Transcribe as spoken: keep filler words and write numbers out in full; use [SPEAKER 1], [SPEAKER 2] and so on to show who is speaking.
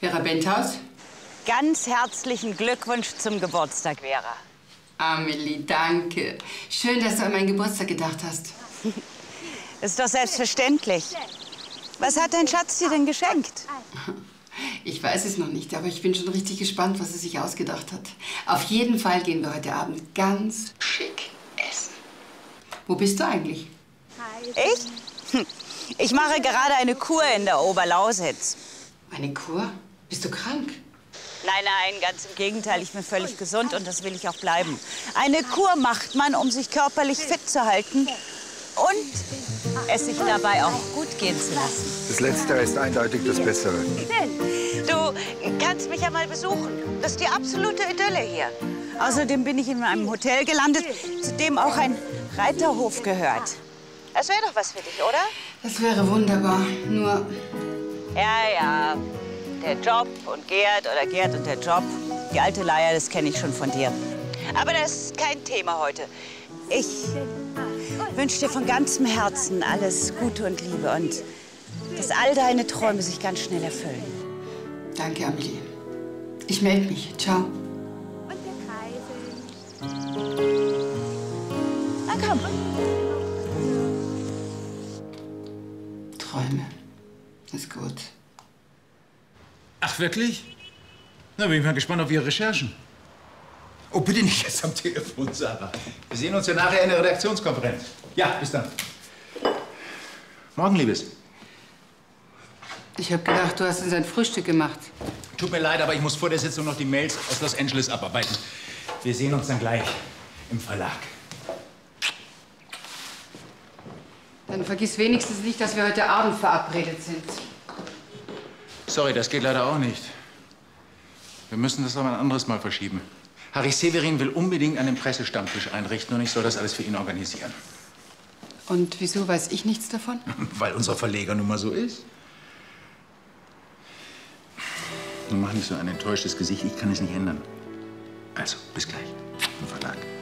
[SPEAKER 1] Vera Benthaus?
[SPEAKER 2] Ganz herzlichen Glückwunsch zum Geburtstag, Vera.
[SPEAKER 1] Amelie, danke. Schön, dass du an meinen Geburtstag gedacht hast.
[SPEAKER 2] Ist doch selbstverständlich. Was hat dein Schatz dir denn geschenkt?
[SPEAKER 1] Ich weiß es noch nicht, aber ich bin schon richtig gespannt, was er sich ausgedacht hat. Auf jeden Fall gehen wir heute Abend ganz schick essen. Wo bist du eigentlich?
[SPEAKER 2] Ich? Hm. Ich mache gerade eine Kur in der Oberlausitz.
[SPEAKER 1] Eine Kur? Bist du krank?
[SPEAKER 2] Nein, nein, ganz im Gegenteil. Ich bin völlig gesund und das will ich auch bleiben. Eine Kur macht man, um sich körperlich fit zu halten und es sich dabei auch gut gehen zu lassen.
[SPEAKER 3] Das Letztere ist eindeutig das Bessere.
[SPEAKER 2] Du kannst mich ja mal besuchen. Das ist die absolute Idylle hier. Außerdem bin ich in einem Hotel gelandet, zu dem auch ein Reiterhof gehört. Das wäre doch was für dich, oder?
[SPEAKER 1] Das wäre wunderbar, nur...
[SPEAKER 2] Ja, ja. Der Job und Gerd oder Gerd und der Job. Die alte Leier, das kenne ich schon von dir. Aber das ist kein Thema heute. Ich wünsche dir von ganzem Herzen alles Gute und Liebe und dass all deine Träume sich ganz schnell erfüllen.
[SPEAKER 1] Danke, Amelie. Ich melde mich. Ciao.
[SPEAKER 2] Na komm.
[SPEAKER 1] Träume. Ist gut.
[SPEAKER 4] Ach, wirklich? Na, bin ich mal gespannt auf Ihre Recherchen.
[SPEAKER 5] Oh, bitte nicht jetzt am Telefon, Sarah. Wir sehen uns ja nachher in der Redaktionskonferenz. Ja, bis dann. Morgen, Liebes.
[SPEAKER 1] Ich habe gedacht, du hast uns ein Frühstück gemacht.
[SPEAKER 5] Tut mir leid, aber ich muss vor der Sitzung noch die Mails aus Los Angeles abarbeiten. Wir sehen uns dann gleich im Verlag.
[SPEAKER 1] Dann vergiss wenigstens nicht, dass wir heute Abend verabredet sind.
[SPEAKER 5] Sorry, das geht leider auch nicht. Wir müssen das aber ein anderes Mal verschieben. Harry Severin will unbedingt einen Pressestammtisch einrichten und ich soll das alles für ihn organisieren.
[SPEAKER 1] Und wieso weiß ich nichts davon?
[SPEAKER 5] Weil unser Verleger nun mal so ist. Nun mach nicht so ein enttäuschtes Gesicht, ich kann es nicht ändern. Also, bis gleich im Verlag.